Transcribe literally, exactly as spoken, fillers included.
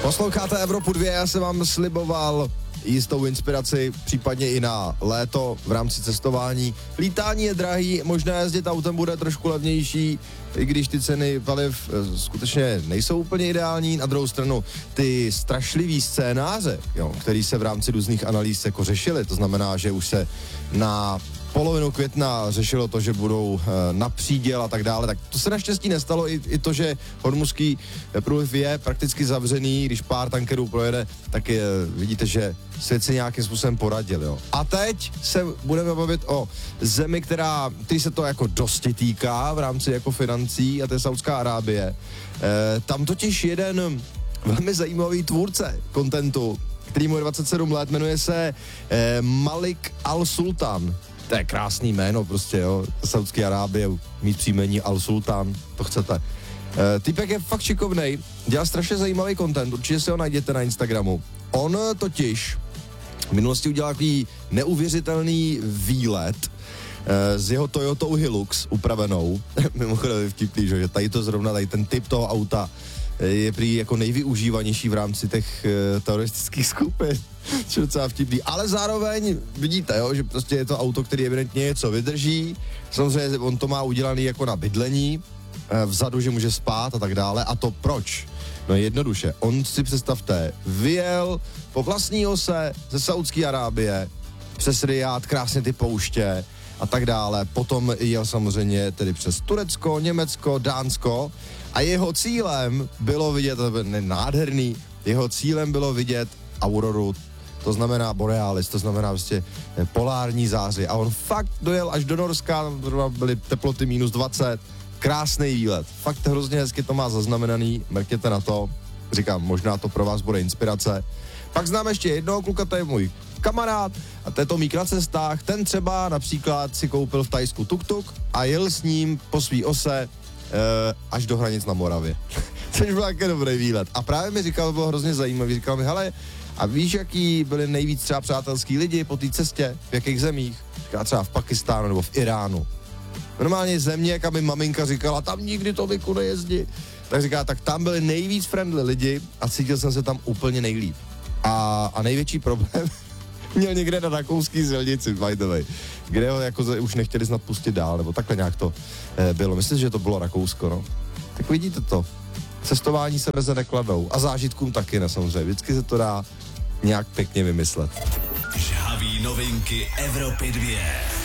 Posloucháte Evropu dva, já jsem vám sliboval jistou inspiraci, případně i na léto v rámci cestování. Lítání je drahý, možná jezdit autem bude trošku levnější, i když ty ceny paliv e, skutečně nejsou úplně ideální. Na druhou stranu ty strašlivý scénáře, jo, který se v rámci různých analýz jako řešily, to znamená, že už se na polovinu května řešilo to, že budou e, na příděl a tak dále, tak to se naštěstí nestalo. I, i to, že hormuzský průliv je prakticky zavřený, když pár tankerů projede, tak je, vidíte, že svět si nějakým způsobem poradil, jo. A teď se budeme bavit o zemi, která, který se to jako dosti týká v rámci jako financí, a to je Saudská Arábie. E, tam totiž jeden velmi zajímavý tvůrce kontentu, který mu je dvacet sedm let, jmenuje se e, Malik Al-Sultan. To je krásný jméno prostě, jo. Saudské Arábie, mít příjmení Al-Sultan, to chcete. E, týpek je fakt šikovnej, dělá strašně zajímavý content, určitě si ho najděte na Instagramu. On totiž v minulosti udělal takový neuvěřitelný výlet e, s jeho Toyotou Hilux upravenou. Mimochodem vtipný, že tady to zrovna, tady ten typ toho auta je prý jako nejvyužívanější v rámci těch e, teroristických skupin. Což je docela vtipný. Ale zároveň vidíte, jo, že prostě je to auto, který evidentně něco vydrží. Samozřejmě on to má udělaný jako na bydlení, e, vzadu, že může spát a tak dále. A to proč? No jednoduše, on si představte, vyjel po vlastní ose ze Saudské Arábie přes Rijád, krásně ty pouště a tak dále. Potom jel samozřejmě tedy přes Turecko, Německo, Dánsko a jeho cílem bylo vidět, to je nádherný, jeho cílem bylo vidět auroru, to znamená borealis, to znamená prostě polární záři. A on fakt dojel až do Norska, byly teploty minus dvacet, krásný výlet. Fakt hrozně hezky to má zaznamenaný, mrkněte na to. Říkám, možná to pro vás bude inspirace. Pak znám ještě jednoho kluka, to je můj kamarád a to je to mít na cestách. Ten třeba například si koupil v Thajsku tuk-tuk a jel s ním po svý ose e, až do hranic na Moravě. Což byl také dobrý výlet. A právě mi říkal, bylo hrozně zajímavý, říkal mi, hele, a víš, jaký byli nejvíc třeba přátelský lidi po té cestě, v jakých zemích? Říká třeba v Pakistánu nebo v Iránu. Normálně země, kam mi maminka říkala, tam nikdy to vyku nejezdí. Tak říká, tak tam byli nejvíc friendly lidi a cítil jsem se tam úplně nejlíp. A, a největší problém měl někde na rakouský silnici, by the way, kde ho jako už nechtěli snad pustit dál, nebo takhle nějak to eh, bylo. Myslím, že to bylo Rakousko, no. Tak vidíte to. Cestování se meze nekladou. A zážitkům taky ne, samozřejmě. Vždycky se to dá nějak pěkně vymyslet. Žhavý novinky Evropy dva.